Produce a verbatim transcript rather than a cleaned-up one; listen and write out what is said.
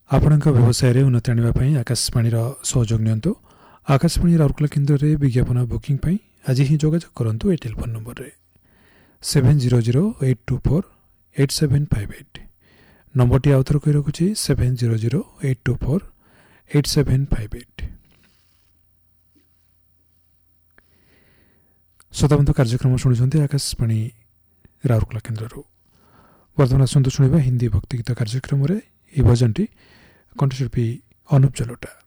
ଆପଣଙ୍କ ବ୍ୟବସାୟରେ ଉନ୍ନତି ଆଣିବା ପାଇଁ ଆକାଶବାଣୀର ସହଯୋଗ ନିଅନ୍ତୁ। ଆକାଶବାଣୀ ରାଉରକେଲା କେନ୍ଦ୍ରରେ ବିଜ୍ଞାପନ ବୁକିଂ ପାଇଁ ଆଜି ହିଁ ଯୋଗାଯୋଗ କରନ୍ତୁ ଏ ଟେଲିଫୋନ୍ ନମ୍ବରରେ seven zero zero eight two four eight seven five eight. ନମ୍ବରଟି ଆଉଥରେ କହି ରଖୁଛି seven zero zero eight two four eight seven five eight. ଶ୍ରୋତାବନ୍ଧୁ କାର୍ଯ୍ୟକ୍ରମ ଶୁଣୁଛନ୍ତି ଆକାଶବାଣୀ ରାଉରକେଲା କେନ୍ଦ୍ରରୁ। ବର୍ତ୍ତମାନ ଆସନ୍ତୁ ଶୁଣିବା ହିନ୍ଦୀ ଭକ୍ତିଗୀତ କାର୍ଯ୍ୟକ୍ରମରେ ଏହି ଭଜନଟି କଣ୍ଠଶିଳ୍ପୀ ଅନୁପ ଜଲୋଟା।